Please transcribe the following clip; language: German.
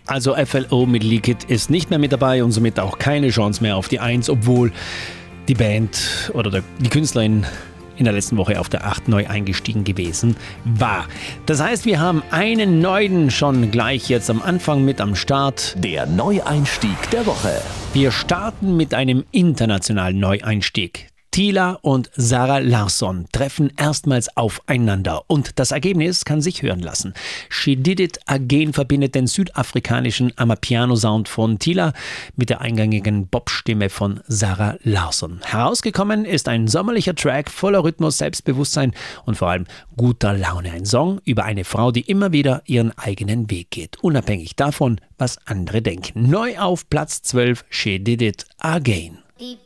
Also FLO mit Leak It ist nicht mehr mit dabei und somit auch keine Chance mehr auf die 1, obwohl die Band oder die Künstlerin in der letzten Woche auf der 8 neu eingestiegen gewesen war. Das heißt, wir haben einen neuen schon gleich jetzt am Anfang mit am Start. Der Neueinstieg der Woche. Wir starten mit einem internationalen Neueinstieg. Tila und Zara Larsson treffen erstmals aufeinander und das Ergebnis kann sich hören lassen. She Did It Again verbindet den südafrikanischen Amapiano-Sound von Tila mit der eingängigen Bop-Stimme von Zara Larsson. Herausgekommen ist ein sommerlicher Track voller Rhythmus, Selbstbewusstsein und vor allem guter Laune. Ein Song über eine Frau, die immer wieder ihren eigenen Weg geht, unabhängig davon, was andere denken. Neu auf Platz 12, She Did It Again. Deep